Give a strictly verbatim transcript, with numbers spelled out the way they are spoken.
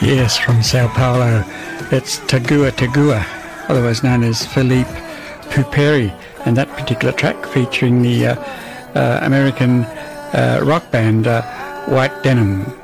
Yes, from Sao Paulo. It's Tagua Tagua, otherwise known as Philippe Puperi, and that particular track featuring the uh, uh, American uh, rock band uh, White Denim.